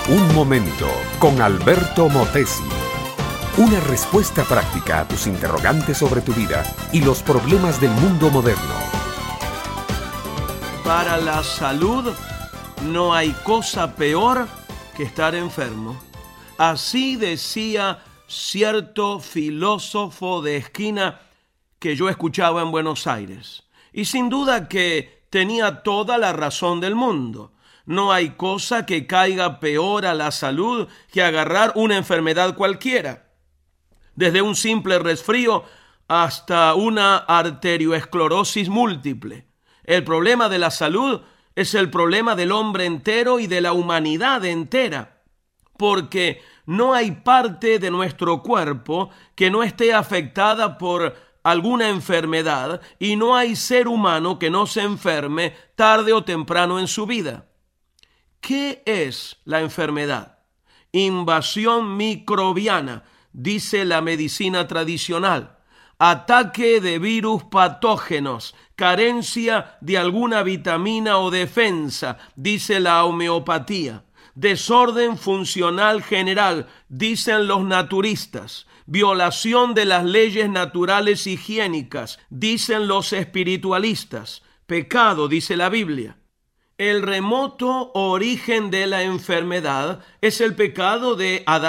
Un momento con Alberto Motesi. Una respuesta práctica a tus interrogantes sobre tu vida y los problemas del mundo moderno. Para la salud no hay cosa peor que estar enfermo. Así decía cierto filósofo de esquina que yo escuchaba en Buenos Aires. Y sin duda que tenía toda la razón del mundo. No hay cosa que caiga peor a la salud que agarrar una enfermedad cualquiera. Desde un simple resfrío hasta una arterioesclerosis múltiple. El problema de la salud es el problema del hombre entero y de la humanidad entera, porque no hay parte de nuestro cuerpo que no esté afectada por alguna enfermedad y no hay ser humano que no se enferme tarde o temprano en su vida. ¿Qué es la enfermedad? Invasión microbiana, dice la medicina tradicional. Ataque de virus patógenos, carencia de alguna vitamina o defensa, dice la homeopatía. Desorden funcional general, dicen los naturistas. Violación de las leyes naturales higiénicas, dicen los espiritualistas. Pecado, dice la Biblia. El remoto origen de la enfermedad es el pecado de Adán